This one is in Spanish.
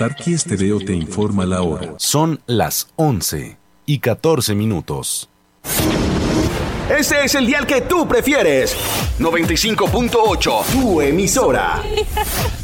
Tarqui Estéreo te informa la hora. Son las 11:14. Ese es el dial que tú prefieres. 95.8, tu emisora.